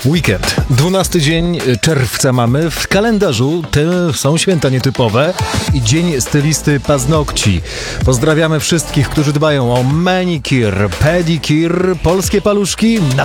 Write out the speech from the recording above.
Weekend. 12 dzień czerwca mamy. W kalendarzu te są święta nietypowe i dzień stylisty paznokci. Pozdrawiamy wszystkich, którzy dbają o manicure, pedicure, polskie paluszki na